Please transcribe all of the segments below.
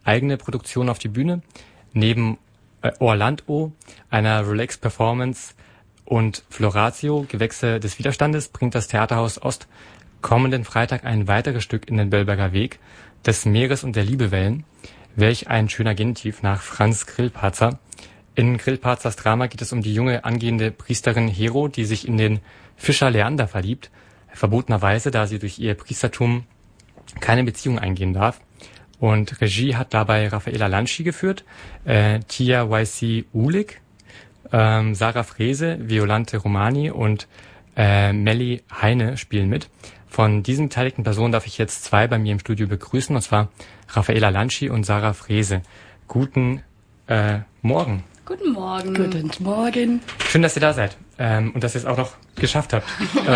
eigene Produktion auf die Bühne. Neben Orlando, einer Relax-Performance und Floratio, Gewächse des Widerstandes, bringt das Theaterhaus Ost kommenden Freitag ein weiteres Stück in den Bellberger Weg, des Meeres und der Liebewellen. Welch ein schöner Genitiv nach Franz Grillparzer. In Grillparzers Drama geht es um die junge angehende Priesterin Hero, die sich in den Fischer Leander verliebt, verbotenerweise, da sie durch ihr Priestertum keine Beziehung eingehen darf. Und Regie hat dabei Raffaella Lanschi geführt, Tia Y.C. Uhlig, Sarah Frese, Violante Romani und Melli Heine spielen mit. Von diesen beteiligten Personen darf ich jetzt zwei bei mir im Studio begrüßen, und zwar Raffaella Lanschi und Sarah Frese. Guten Morgen. Guten Morgen. Guten Morgen. Schön, dass ihr da seid und dass ihr es auch noch geschafft habt.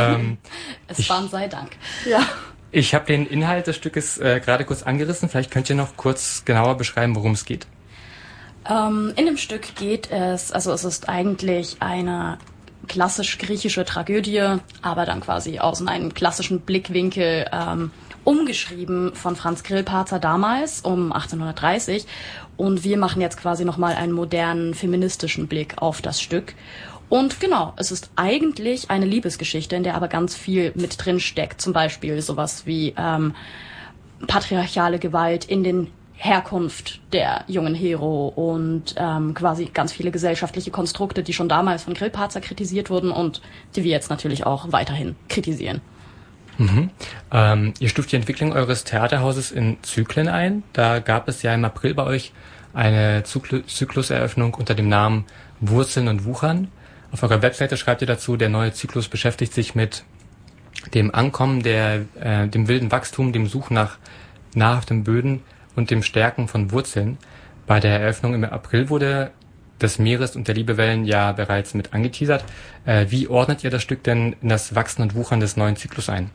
Es war ein sei Dank. Ja. Ich habe den Inhalt des Stückes gerade kurz angerissen. Vielleicht könnt ihr noch kurz genauer beschreiben, worum es geht. In dem Stück geht es, also es ist eigentlich eine klassisch griechische Tragödie, aber dann quasi aus einem klassischen Blickwinkel umgeschrieben von Franz Grillparzer damals um 1830. Und wir machen jetzt quasi nochmal einen modernen feministischen Blick auf das Stück. Und genau, es ist eigentlich eine Liebesgeschichte, in der aber ganz viel mit drin steckt. Zum Beispiel sowas wie patriarchale Gewalt in den Herkunft der jungen Hero und quasi ganz viele gesellschaftliche Konstrukte, die schon damals von Grillparzer kritisiert wurden und die wir jetzt natürlich auch weiterhin kritisieren. Mhm. Ihr stuft die Entwicklung eures Theaterhauses in Zyklen ein. Da gab es ja im April bei euch eine Zykluseröffnung unter dem Namen Wurzeln und Wuchern. Auf eurer Webseite schreibt ihr dazu, der neue Zyklus beschäftigt sich mit dem Ankommen, dem wilden Wachstum, dem Suchen nach nahrhaften Böden und dem Stärken von Wurzeln. Bei der Eröffnung im April wurde des Meeres und der Liebewellen ja bereits mit angeteasert. Wie ordnet ihr das Stück denn in das Wachsen und Wuchern des neuen Zyklus ein?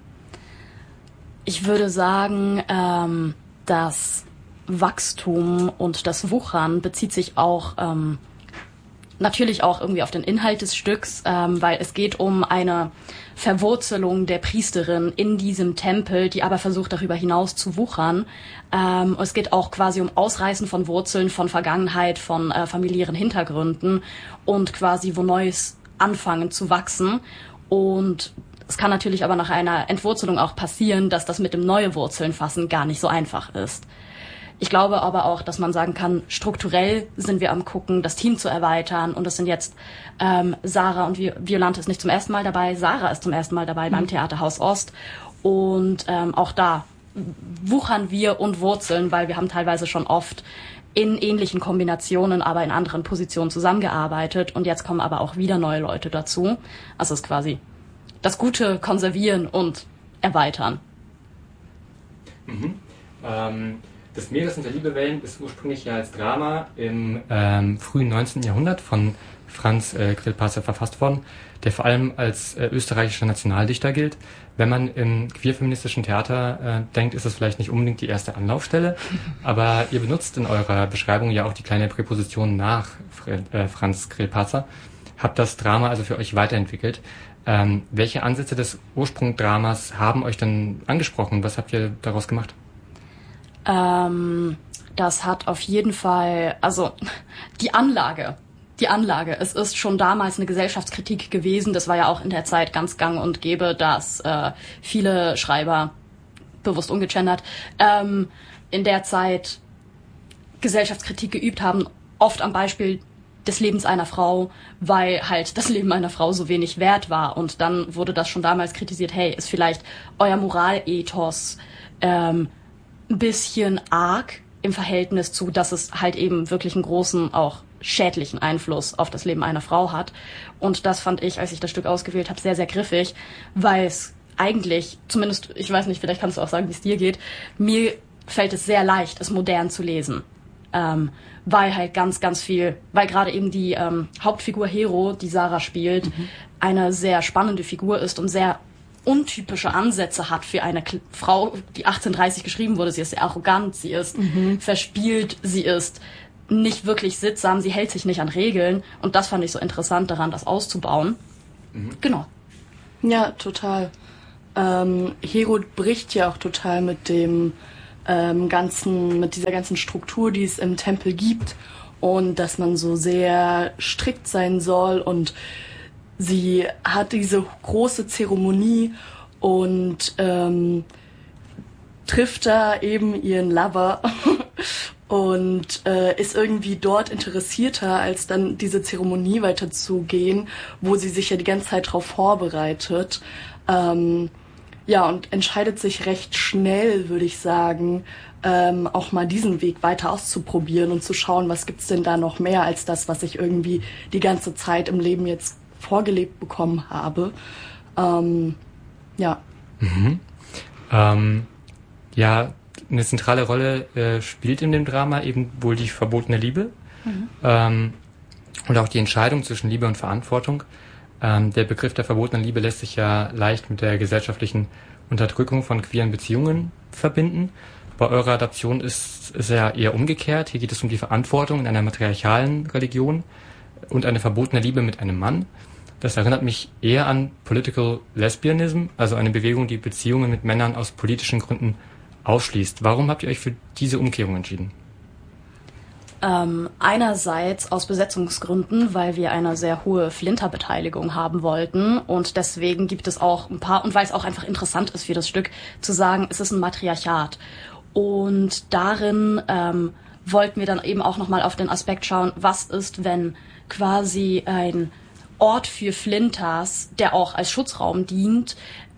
Ich würde sagen, das Wachstum und das Wuchern bezieht sich auch natürlich auch irgendwie auf den Inhalt des Stücks, weil es geht um eine Verwurzelung der Priesterin in diesem Tempel, die aber versucht, darüber hinaus zu wuchern. Es geht auch quasi um Ausreißen von Wurzeln, von Vergangenheit, von familiären Hintergründen und quasi wo Neues anfangen zu wachsen. Und es kann natürlich aber nach einer Entwurzelung auch passieren, dass das mit dem neue Wurzeln fassen gar nicht so einfach ist. Ich glaube aber auch, dass man sagen kann, strukturell sind wir am Gucken, das Team zu erweitern. Und es sind jetzt Sarah und Violante ist nicht zum ersten Mal dabei. Sarah ist zum ersten Mal dabei beim Theaterhaus Ost. Und auch da wuchern wir und wurzeln, weil wir haben teilweise schon oft in ähnlichen Kombinationen, aber in anderen Positionen zusammengearbeitet. Und jetzt kommen aber auch wieder neue Leute dazu. Also es ist quasi das Gute konservieren und erweitern. Mhm. Des Meeres und der Liebewellen ist ursprünglich ja als Drama im frühen 19. Jahrhundert von Franz Grillparzer verfasst worden, der vor allem als österreichischer Nationaldichter gilt. Wenn man im queerfeministischen Theater denkt, ist das vielleicht nicht unbedingt die erste Anlaufstelle, aber ihr benutzt in eurer Beschreibung ja auch die kleine Präposition nach Franz Grillparzer, habt das Drama also für euch weiterentwickelt. Welche Ansätze des Ursprungsdramas haben euch denn angesprochen? Was habt ihr daraus gemacht? Das hat auf jeden Fall, also die Anlage. Es ist schon damals eine Gesellschaftskritik gewesen. Das war ja auch in der Zeit ganz gang und gäbe, dass viele Schreiber, bewusst ungegendert, in der Zeit Gesellschaftskritik geübt haben, oft am Beispiel des Lebens einer Frau, weil halt das Leben einer Frau so wenig wert war. Und dann wurde das schon damals kritisiert, hey, ist vielleicht euer Moralethos ein bisschen arg im Verhältnis zu, dass es halt eben wirklich einen großen, auch schädlichen Einfluss auf das Leben einer Frau hat. Und das fand ich, als ich das Stück ausgewählt habe, sehr, sehr griffig, weil es eigentlich, zumindest, ich weiß nicht, vielleicht kannst du auch sagen, wie es dir geht, mir fällt es sehr leicht, es modern zu lesen. Weil halt ganz, ganz viel, weil gerade eben die Hauptfigur Hero, die Sarah spielt, eine sehr spannende Figur ist und sehr untypische Ansätze hat für eine Frau, die 1830 geschrieben wurde. Sie ist sehr arrogant, sie ist verspielt, sie ist nicht wirklich sittsam, sie hält sich nicht an Regeln. Und das fand ich so interessant daran, das auszubauen. Genau. Ja, total. Hero bricht ja auch total mit dem mit dieser ganzen Struktur, die es im Tempel gibt und dass man so sehr strikt sein soll und sie hat diese große Zeremonie und trifft da eben ihren Lover und ist irgendwie dort interessierter, als dann diese Zeremonie weiterzugehen, wo sie sich ja die ganze Zeit darauf vorbereitet. Ja, und entscheidet sich recht schnell, würde ich sagen, auch mal diesen Weg weiter auszuprobieren und zu schauen, was gibt's denn da noch mehr als das, was ich irgendwie die ganze Zeit im Leben jetzt vorgelebt bekommen habe. Ja. Mhm. Ja, eine zentrale Rolle spielt in dem Drama eben wohl die verbotene Liebe und auch die Entscheidung zwischen Liebe und Verantwortung. Der Begriff der verbotenen Liebe lässt sich ja leicht mit der gesellschaftlichen Unterdrückung von queeren Beziehungen verbinden. Bei eurer Adaption ist es ja eher umgekehrt. Hier geht es um die Verantwortung in einer matriarchalen Religion und eine verbotene Liebe mit einem Mann. Das erinnert mich eher an Political Lesbianism, also eine Bewegung, die Beziehungen mit Männern aus politischen Gründen ausschließt. Warum habt ihr euch für diese Umkehrung entschieden? Einerseits aus Besetzungsgründen, weil wir eine sehr hohe Flinter-Beteiligung haben wollten und deswegen gibt es auch ein paar, und weil es auch einfach interessant ist für das Stück, zu sagen, es ist ein Matriarchat. Und darin wollten wir dann eben auch nochmal auf den Aspekt schauen, was ist, wenn quasi ein Ort für Flinters, der auch als Schutzraum dient,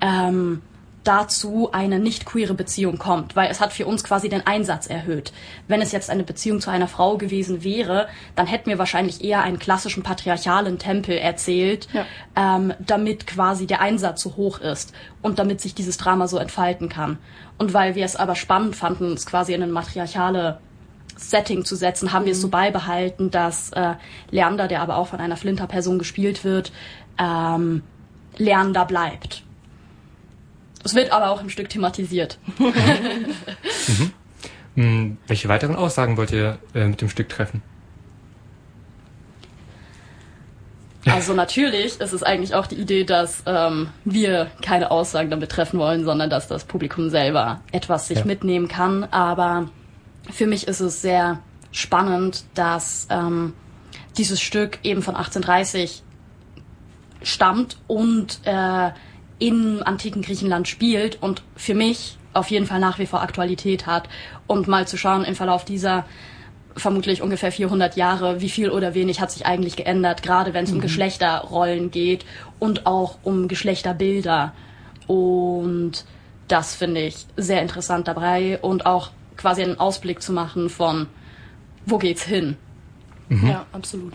dazu eine nicht queere Beziehung kommt, weil es hat für uns quasi den Einsatz erhöht. Wenn es jetzt eine Beziehung zu einer Frau gewesen wäre, dann hätten wir wahrscheinlich eher einen klassischen patriarchalen Tempel erzählt, damit quasi der Einsatz so hoch ist und damit sich dieses Drama so entfalten kann. Und weil wir es aber spannend fanden, es quasi in ein matriarchale Setting zu setzen, haben wir es so beibehalten, dass Leander, der aber auch von einer Flinter-Person gespielt wird, Leander bleibt. Es wird aber auch im Stück thematisiert. Welche weiteren Aussagen wollt ihr mit dem Stück treffen? Also natürlich ist es eigentlich auch die Idee, dass wir keine Aussagen damit treffen wollen, sondern dass das Publikum selber etwas sich mitnehmen kann. Aber für mich ist es sehr spannend, dass dieses Stück eben von 1830 stammt und im antiken Griechenland spielt und für mich auf jeden Fall nach wie vor Aktualität hat und mal zu schauen im Verlauf dieser vermutlich ungefähr 400 Jahre, wie viel oder wenig hat sich eigentlich geändert, gerade wenn es um Geschlechterrollen geht und auch um Geschlechterbilder. Und das finde ich sehr interessant dabei und auch quasi einen Ausblick zu machen von, wo geht's hin? Ja, absolut.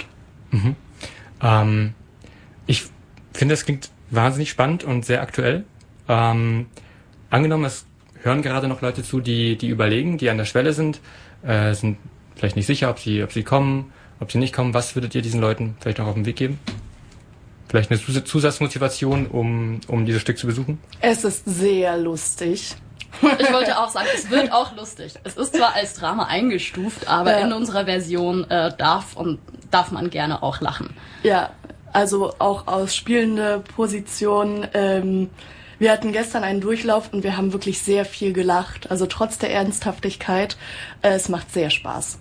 Ich finde, es klingt wahnsinnig spannend und sehr aktuell. Angenommen, es hören gerade noch Leute zu, die überlegen, die an der Schwelle sind vielleicht nicht sicher, ob sie kommen, ob sie nicht kommen. Was würdet ihr diesen Leuten vielleicht noch auf den Weg geben? Vielleicht eine Zusatzmotivation, um dieses Stück zu besuchen? Es ist sehr lustig. Ich wollte auch sagen, es wird auch lustig. Es ist zwar als Drama eingestuft, aber in unserer Version darf man gerne auch lachen. Ja, also auch aus spielender Position. Wir hatten gestern einen Durchlauf und wir haben wirklich sehr viel gelacht. Also trotz der Ernsthaftigkeit, es macht sehr Spaß.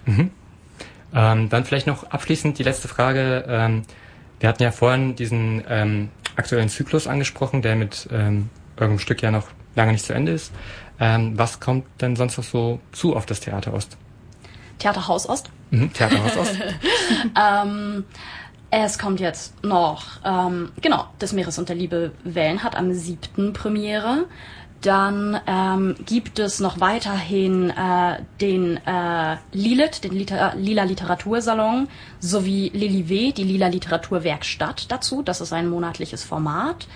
Dann vielleicht noch abschließend die letzte Frage. Wir hatten ja vorhin diesen aktuellen Zyklus angesprochen, der mit irgendeinem Stück ja noch lange nicht zu Ende ist. Was kommt denn sonst noch so zu auf das Theater Ost? Theaterhaus Ost? Theaterhaus Ost. Es kommt jetzt noch, Des Meeres und der Liebe Wellen hat am 7. Premiere. Dann gibt es noch weiterhin den Lilith, den Lila Literatursalon, sowie Lili W., die Lila Literaturwerkstatt dazu. Das ist ein monatliches Format.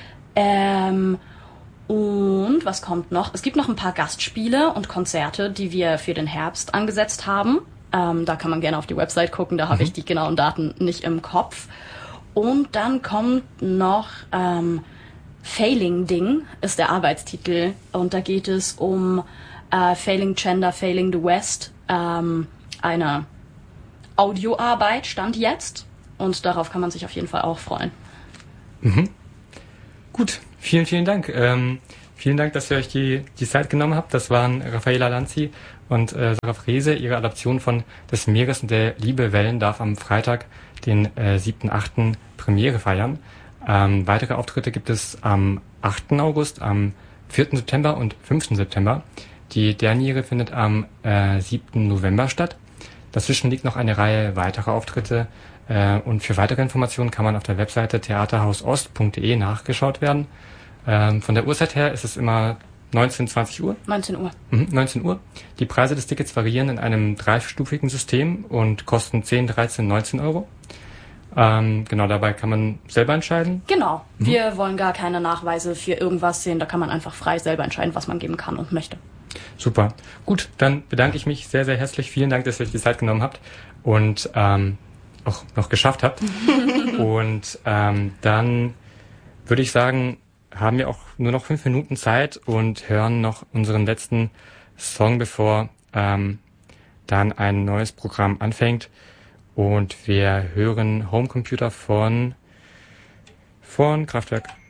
Und was kommt noch? Es gibt noch ein paar Gastspiele und Konzerte, die wir für den Herbst angesetzt haben. Da kann man gerne auf die Website gucken, da habe ich die genauen Daten nicht im Kopf. Und dann kommt noch Failing Ding ist der Arbeitstitel. Und da geht es um Failing Gender, Failing the West. Eine Audioarbeit stand jetzt. Und darauf kann man sich auf jeden Fall auch freuen. Gut, vielen, vielen Dank. Vielen Dank, dass ihr euch die Zeit genommen habt. Das waren Raffaela Lanzi und Sarah Frese. Ihre Adaption von Des Meeres und der Liebe Wellen darf am Freitag, den 7.8. Premiere feiern. Weitere Auftritte gibt es am 8. August, am 4. September und 5. September. Die Derniere findet am 7. November statt. Dazwischen liegt noch eine Reihe weiterer Auftritte und für weitere Informationen kann man auf der Webseite theaterhausost.de nachgeschaut werden. Von der Uhrzeit her ist es immer 20 Uhr? 19 Uhr. 19 Uhr. Die Preise des Tickets variieren in einem dreistufigen System und kosten 10, 13, 19 Euro. Genau, dabei kann man selber entscheiden. Genau. Wir wollen gar keine Nachweise für irgendwas sehen. Da kann man einfach frei selber entscheiden, was man geben kann und möchte. Super. Gut, dann bedanke ich mich sehr, sehr herzlich. Vielen Dank, dass ihr euch die Zeit genommen habt und auch noch geschafft habt. Und dann würde ich sagen, haben wir auch nur noch 5 Minuten Zeit und hören noch unseren letzten Song, bevor dann ein neues Programm anfängt. Und wir hören Homecomputer von Kraftwerk.